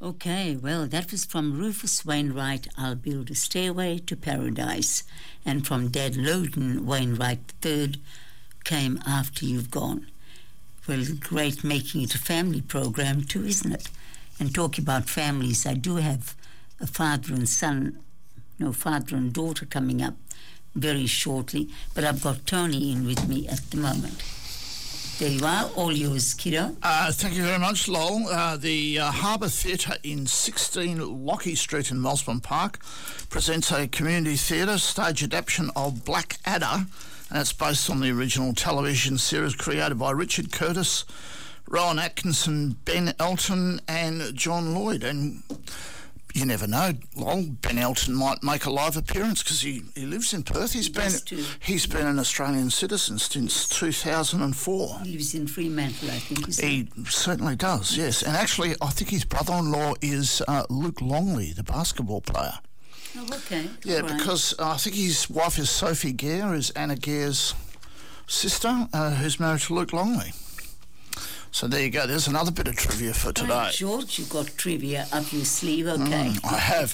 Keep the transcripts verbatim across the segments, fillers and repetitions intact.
Okay, well, that was from Rufus Wainwright, I'll Build a Stairway to Paradise. And from Dad Loden Wainwright the third came After You've Gone. Well, great making it a family program too, isn't it? And talking about families, I do have a father and son, no, father and daughter coming up very shortly, but I've got Tony in with me at the moment. There you are, all yours, kiddo. Uh, thank you very much, Lowell. Uh, the uh, Harbour Theatre in sixteen Lockie Street in Mosman Park presents a community theatre stage adaptation of Black Adder, and it's based on the original television series created by Richard Curtis, Rowan Atkinson, Ben Elton and John Lloyd. And you never know, Lowell, Ben Elton might make a live appearance because he, he lives in Perth. He's been he's been an Australian citizen since two thousand four. He lives in Fremantle, I think. Isn't he it? certainly does, yes. And actually, I think his brother-in-law is uh, Luke Longley, the basketball player. Oh, okay. Yeah, right. because uh, I think his wife is Sophie Gare, is Anna Gare's sister, uh, who's married to Luke Longley. So there you go. There's another bit of trivia for today. Right, George, you've got trivia up your sleeve, okay. Mm, I have.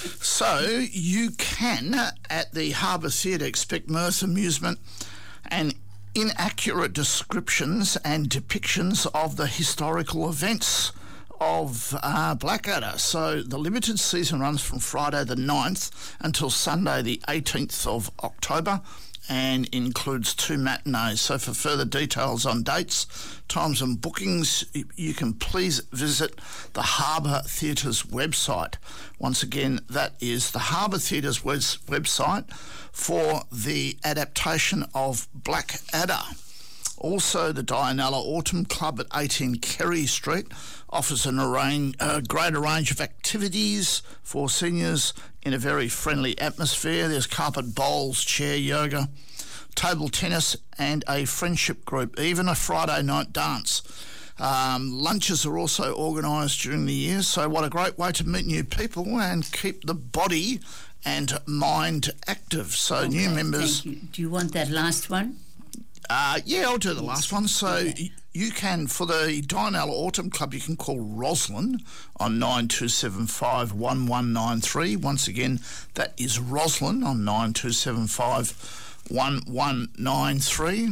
So you can, at the Harbour Theatre, expect mirth, amusement and inaccurate descriptions and depictions of the historical events of uh, Blackadder. So the limited season runs from Friday the ninth until Sunday the eighteenth of October, and includes two matinees. So for further details on dates, times and bookings, you can please visit the Harbour Theatre's website. Once again, that is the Harbour Theatre's website for the adaptation of Blackadder. Also, the Dianella Autumn Club at eighteen Kerry Street offers an array, a greater range of activities for seniors in a very friendly atmosphere. There's carpet bowls, chair yoga, table tennis and a friendship group, even a Friday night dance. Um, lunches are also organised during the year, so what a great way to meet new people and keep the body and mind active. So okay, new members... Thank you. Do you want that last one? Uh, yeah, I'll do the last one. So okay. You can, for the Dianella Autumn Club, you can call Roslyn on nine two seven five, one one nine three. Once again, that is Roslyn on nine two seven five, one one nine three.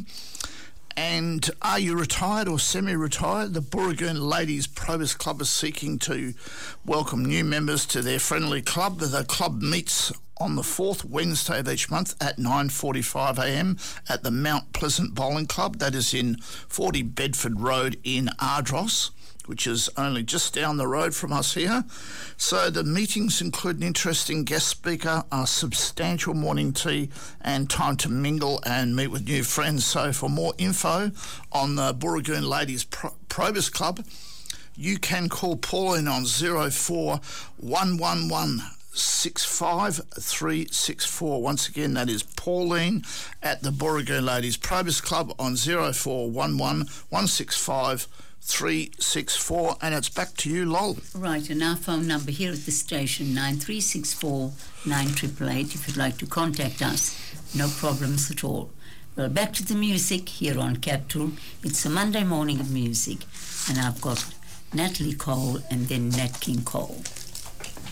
And are you retired or semi-retired? The Booragoon Ladies Probus Club is seeking to welcome new members to their friendly club. The club meets on the fourth Wednesday of each month at nine forty-five a m at the Mount Pleasant Bowling Club. That is in forty Bedford Road in Ardross, which is only just down the road from us here. So the meetings include an interesting guest speaker, a substantial morning tea and time to mingle and meet with new friends. So for more info on the Booragoon Ladies Pro- Probus Club, you can call Pauline on zero four one one one six five three six four. Once again, that is Pauline at the Booragoon Ladies Probus Club on zero four one one one six five three six four. And it's back to you, Lol. Right, and our phone number here at the station, nine three six four, nine eight eight eight, if you'd like to contact us. No problems at all. Well, back to the music here on Capital. It's a Monday morning of music, and I've got Natalie Cole and then Nat King Cole.